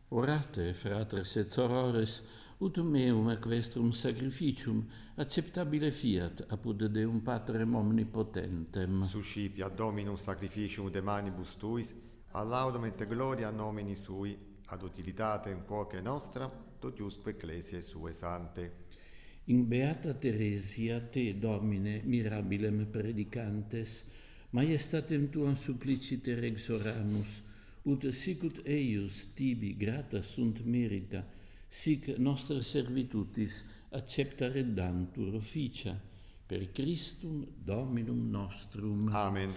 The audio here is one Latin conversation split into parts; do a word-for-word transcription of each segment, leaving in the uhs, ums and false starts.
Orate, fratres et sorores, ut meum equestrum sacrificium acceptabile fiat apud Deum Patrem omnipotentem. Suscipia Dominus sacrificium de manibus tuis, a laudum et gloria nomini sui, ad utilitatem quoque nostra, tot iusque ecclesiae sue sante. In beata Theresia te, Domine, mirabilem predicantes, maiestatem tuam suppliciter exoramus, ut sicut eius tibi grata sunt merita, sic nostra servitutis accepta reddantur officia, per Christum Dominum nostrum. Amen.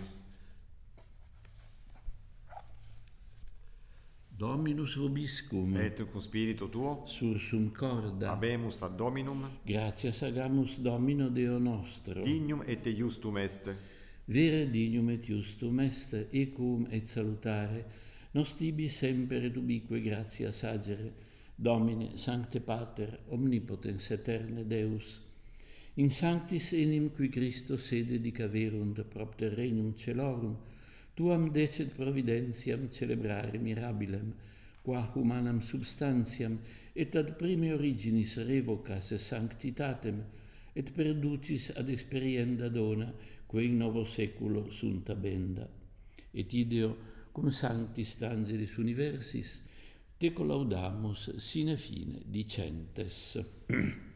Dominus vobiscum, Et cum spiritu tuo, sursum corda, habemus ad Dominum, gratias agamus Domino Deo nostro, dignum et justum est. vere dignum et justum est, equum et salutare, nos tibi semper et ubique gratias agere, Domine, Sancte Pater, omnipotens eterne Deus, in sanctis enim qui Christo sede dicaverunt propter regnum celorum, tuam decet providentiam celebrare mirabilem, qua humanam substantiam et ad prime originis revocas sanctitatem, et perducis ad experienda dona, quae in novo seculo sunt abenda. Et ideo, cum sanctis angelis universis, te collaudamus sine fine dicentes.